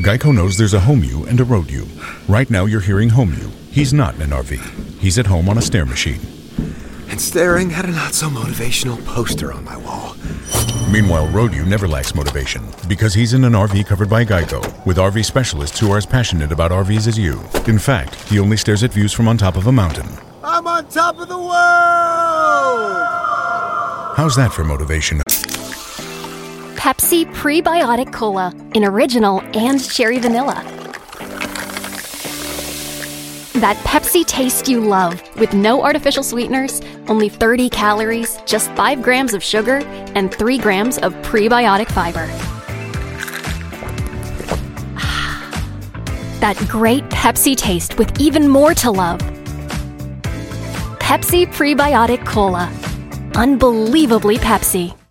Geico knows there's a home you and a road you. Right now you're hearing home you. He's not in an RV. He's at home on a stair machine. And staring at a not-so-motivational poster on my wall. Meanwhile, road you never lacks motivation because he's in an RV covered by Geico with RV specialists who are as passionate about RVs as you. In fact, he only stares at views from on top of a mountain. I'm on top of the world! How's that for motivation? Pepsi Prebiotic Cola in original and cherry vanilla. That Pepsi taste you love with no artificial sweeteners, only 30 calories, just 5 grams of sugar, and 3 grams of prebiotic fiber. That great Pepsi taste with even more to love. Pepsi Prebiotic Cola. Unbelievably Pepsi.